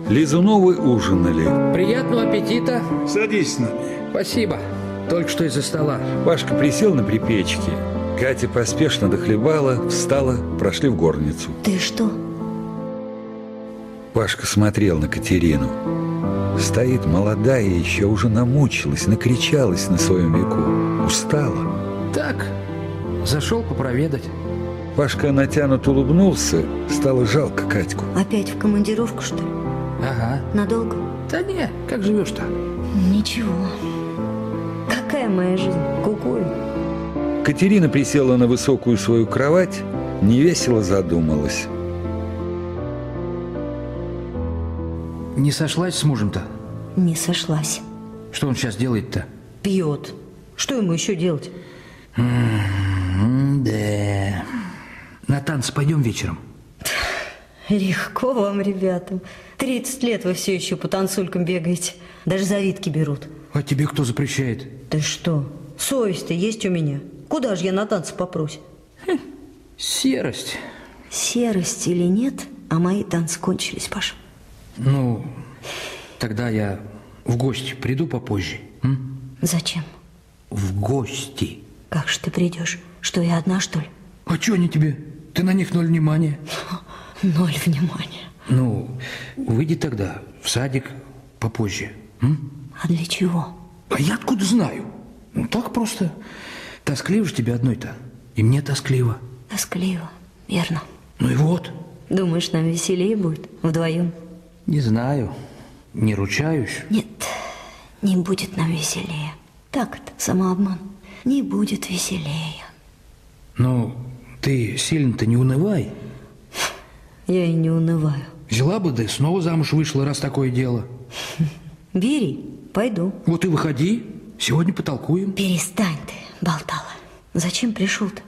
Лизуновы ужинали. Приятного аппетита. Садись с нами. Спасибо. Только что из-за стола. Пашка присел на припечке. Катя поспешно дохлебала, встала, прошли в горницу. Ты что? Пашка смотрел на Катерину. Стоит молодая еще, уже намучилась, накричалась на своем веку. Устала. Так, зашел попроведать. Пашка натянуто улыбнулся, стало жалко Катьку. Опять в командировку, что ли? Ага. Надолго? Да не, как живешь-то? Ничего. Какая моя жизнь? Кукую. Катерина присела на высокую свою кровать, невесело задумалась. Не сошлась с мужем-то? Не сошлась. Что он сейчас делает-то? Пьет. Что ему еще делать? Да. На танцы пойдем вечером? Легко вам, ребятам. 30 лет вы все еще по танцулькам бегаете. Даже завидки берут. А тебе кто запрещает? Ты что? Совесть-то есть у меня. Куда же я на танцы попрусь? Серость. Серость или нет, а мои танцы кончились, Паша. Ну, тогда я в гости приду попозже. Зачем? В гости. Как же ты придешь? Что, я одна, что ли? А что они тебе? Ты на них 0 внимания. 0 внимания. Ну, выйди тогда в садик попозже. А для чего? А я откуда знаю? Ну, так просто. Тоскливо же тебе одной-то. И мне тоскливо. Тоскливо, верно. Ну и вот. Думаешь, нам веселее будет вдвоем? Не знаю. Не ручаюсь. Нет, не будет нам веселее. Так это, самообман. Не будет веселее. Ну, ты сильно-то не унывай. Я и не унываю. Взяла бы, да и снова замуж вышла, раз такое дело. Бери, пойду. Вот и выходи. Сегодня потолкуем. Перестань ты, болтала. Зачем пришел-то?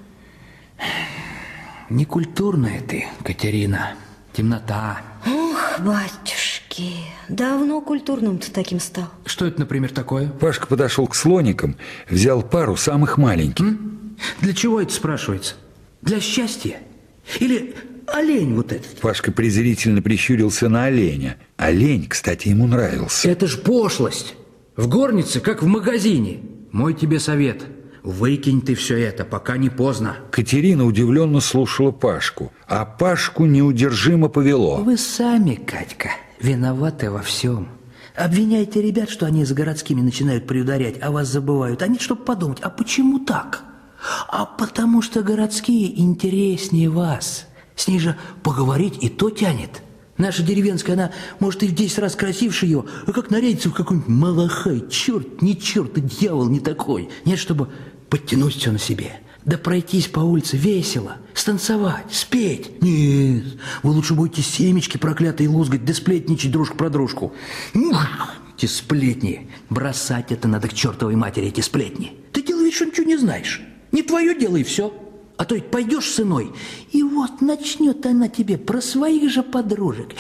Некультурная ты, Катерина. Темнота. Ох, батюшки, давно культурным-то таким стал. Что это, например, такое? Пашка подошел к слоникам, взял пару самых маленьких. Для чего это спрашивается? Для счастья? Или олень вот этот? Пашка презрительно прищурился на оленя. Олень, кстати, ему нравился. Это ж пошлость. В горнице, как в магазине. Мой тебе совет. Выкинь ты все это, пока не поздно. Катерина удивленно слушала Пашку, а Пашку неудержимо повело. Вы сами, Катька, виноваты во всем. Обвиняйте ребят, что они за городскими начинают приударять, а вас забывают. Они, чтобы подумать, а почему так? А потому что городские интереснее вас. С ней же поговорить и то тянет. Наша деревенская, она, может, и в 10 раз красивше ее, а как нарядится в какой-нибудь малахай. Черт, не черт, и дьявол не такой. Нет, чтобы подтянуть все на себе. Да пройтись по улице весело, станцевать, спеть. Нет, вы лучше будете семечки проклятые лузгать, да сплетничать дружку про дружку. Эти сплетни. Бросать это надо к чертовой матери, эти сплетни. Ты делай вид, что ничего не знаешь. Не твое дело и все. А то ведь пойдешь с иной, и вот начнет она тебе про своих же подружек.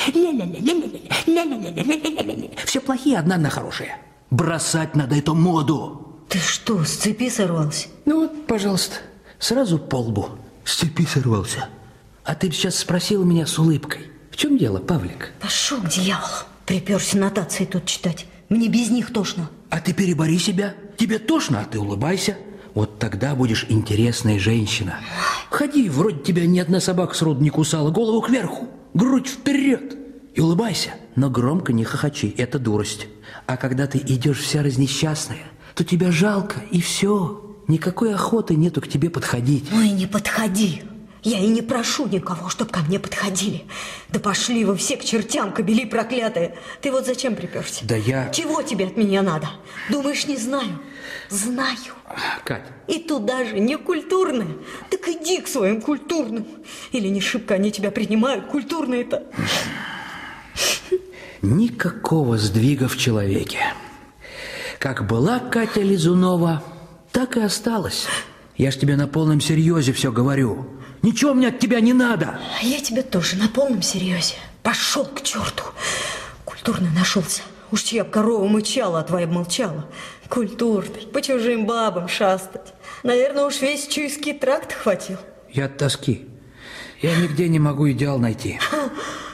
Все плохие, одна она хорошая. Бросать надо эту моду. Ты что, с цепи сорвался? Ну вот, пожалуйста, сразу по лбу. С цепи сорвался. А ты сейчас спросила меня с улыбкой. В чем дело, Павлик? Пошел к дьяволу. Приперся нотации тут читать. Мне без них тошно. А ты перебори себя. Тебе тошно, а ты улыбайся. Вот тогда будешь интересная женщина. Ходи, вроде тебя ни одна собака сроду не кусала. Голову кверху, грудь вперед. И улыбайся. Но громко не хохочи, это дурость. А когда ты идешь вся разнесчастная, то тебя жалко, и все. Никакой охоты нету к тебе подходить. Ой, не подходи. Я и не прошу никого, чтоб ко мне подходили. Да пошли вы все к чертям, кобели проклятые. Ты вот зачем приперся? Да я... Чего тебе от меня надо? Думаешь, не знаю? Знаю. Кать. И туда же не культурные. Так иди к своим культурным. Или не шибко они тебя принимают, культурные-то. Никакого сдвига в человеке. Как была Катя Лизунова, так и осталась. Я ж тебе на полном серьезе все говорю. Ничего мне от тебя не надо. А я тебе тоже на полном серьезе. Пошел к черту. Культурный нашелся. Уж чья б корова мычала, а твоя б молчала. Культурный, по чужим бабам шастать. Наверное, уж весь Чуйский тракт хватил. Я от тоски. Я нигде не могу идеал найти.